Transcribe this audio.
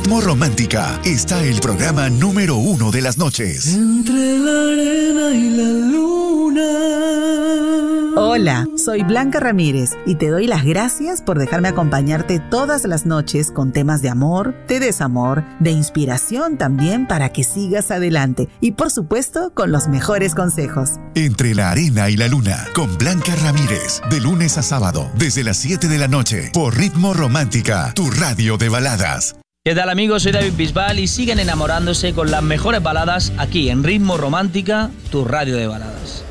Ritmo Romántica está el programa número 1 de las noches. Entre la arena y la luna. Hola, soy Blanca Ramírez y te doy las gracias por dejarme acompañarte todas las noches con temas de amor, de desamor, de inspiración también para que sigas adelante y por supuesto con los mejores consejos. Entre la arena y la luna con Blanca Ramírez, de lunes a sábado desde las 7 de la noche por Ritmo Romántica, tu radio de baladas. ¿Qué tal, amigos? Soy David Bisbal y siguen enamorándose con las mejores baladas aquí en Ritmo Romántica, tu radio de baladas.